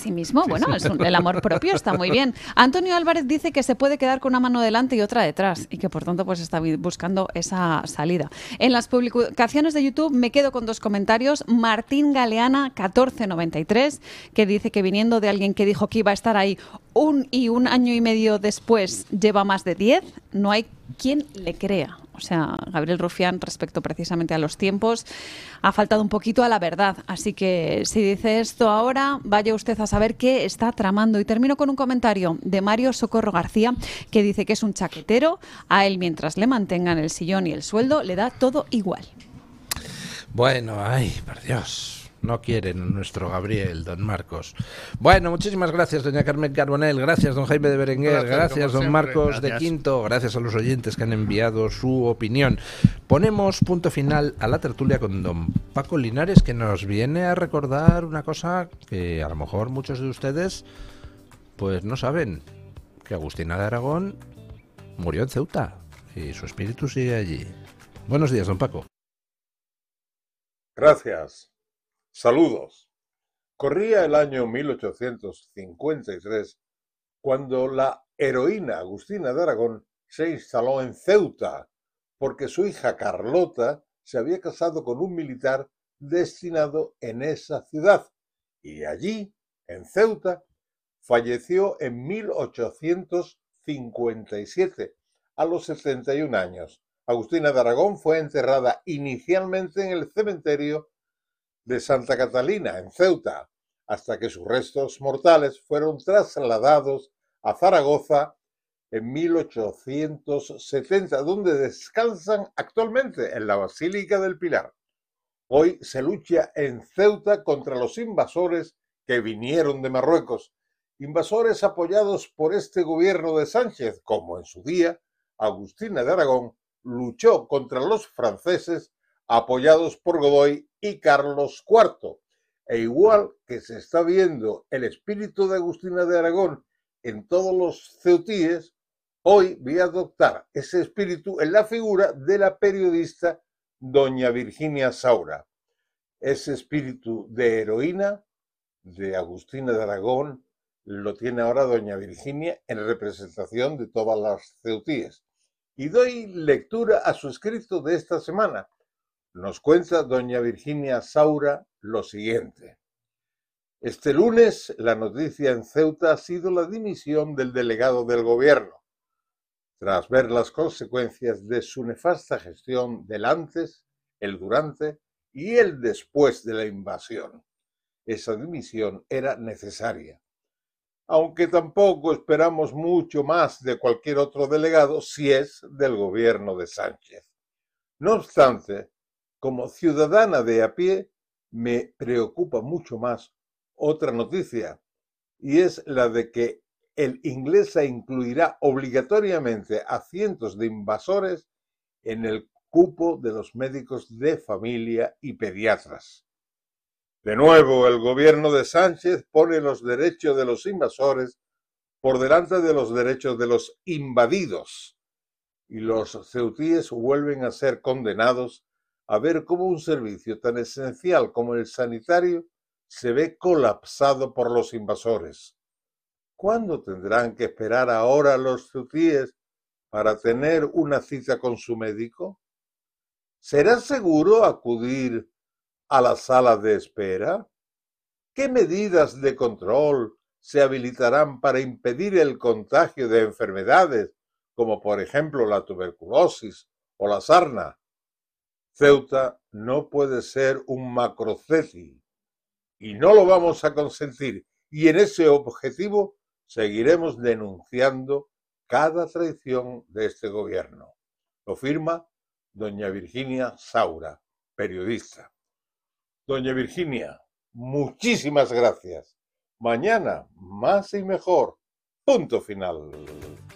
sí mismo. Bueno, el amor propio está muy bien. Antonio Álvarez dice que se puede quedar con una mano delante y otra detrás y que por tanto pues está buscando esa salida. En las publicaciones de YouTube me quedo con 2 comentarios. Martín Galeana 1493, que dice que viniendo de alguien que dijo que iba a estar ahí un año y medio después lleva más de 10, no hay quien le crea. O sea, Gabriel Rufián, respecto precisamente a los tiempos, ha faltado un poquito a la verdad. Así que si dice esto ahora, vaya usted a saber qué está tramando. Y termino con un comentario de Mario Socorro García, que dice que es un chaquetero. A él, mientras le mantengan el sillón y el sueldo, le da todo igual. Bueno, ay, por Dios. No quieren nuestro Gabriel, don Marcos. Bueno, muchísimas gracias, doña Carmen Carbonell. Gracias, don Jaime de Berenguer. Gracias, don Marcos de Quinto. Gracias a los oyentes que han enviado su opinión. Ponemos punto final a la tertulia con don Paco Linares, que nos viene a recordar una cosa que a lo mejor muchos de ustedes pues no saben, que Agustina de Aragón murió en Ceuta y su espíritu sigue allí. Buenos días, don Paco. Gracias. Saludos. Corría el año 1853 cuando la heroína Agustina de Aragón se instaló en Ceuta porque su hija Carlota se había casado con un militar destinado en esa ciudad y allí, en Ceuta, falleció en 1857 a los 71 años. Agustina de Aragón fue enterrada inicialmente en el cementerio de Santa Catalina, en Ceuta, hasta que sus restos mortales fueron trasladados a Zaragoza en 1870, donde descansan actualmente en la Basílica del Pilar. Hoy se lucha en Ceuta contra los invasores que vinieron de Marruecos, invasores apoyados por este gobierno de Sánchez, como en su día Agustina de Aragón luchó contra los franceses apoyados por Godoy y Carlos IV. E igual que se está viendo el espíritu de Agustina de Aragón en todos los ceutíes, hoy voy a adoptar ese espíritu en la figura de la periodista doña Virginia Saura. Ese espíritu de heroína de Agustina de Aragón lo tiene ahora doña Virginia en representación de todas las ceutíes. Y doy lectura a su escrito de esta semana. Nos cuenta doña Virginia Saura lo siguiente. Este lunes la noticia en Ceuta ha sido la dimisión del delegado del gobierno, tras ver las consecuencias de su nefasta gestión del antes, el durante y el después de la invasión. Esa dimisión era necesaria, aunque tampoco esperamos mucho más de cualquier otro delegado si es del gobierno de Sánchez. No obstante, como ciudadana de a pie, me preocupa mucho más otra noticia, y es la de que el Inglesa incluirá obligatoriamente a cientos de invasores en el cupo de los médicos de familia y pediatras. De nuevo, el gobierno de Sánchez pone los derechos de los invasores por delante de los derechos de los invadidos, y los ceutíes vuelven a ser condenados a ver cómo un servicio tan esencial como el sanitario se ve colapsado por los invasores. ¿Cuándo tendrán que esperar ahora los ceutíes para tener una cita con su médico? ¿Será seguro acudir a la sala de espera? ¿Qué medidas de control se habilitarán para impedir el contagio de enfermedades como por ejemplo la tuberculosis o la sarna? Ceuta no puede ser un macroceti y no lo vamos a consentir, y en ese objetivo seguiremos denunciando cada traición de este gobierno. Lo firma doña Virginia Saura, periodista. Doña Virginia, muchísimas gracias. Mañana más y mejor. Punto final.